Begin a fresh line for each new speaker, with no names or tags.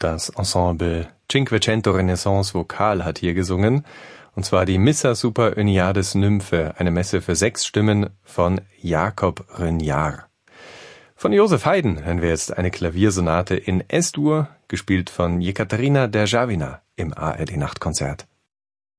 Das Ensemble Cinquecento Renaissance Vokal hat hier gesungen, und zwar die Missa Super Uniades Nymphe, eine Messe für 6 Stimmen von Jakob Rönjar. Von Josef Haydn hören wir jetzt eine Klaviersonate in S-Dur, gespielt von Jekaterina Derzhavina im ARD Nachtkonzert.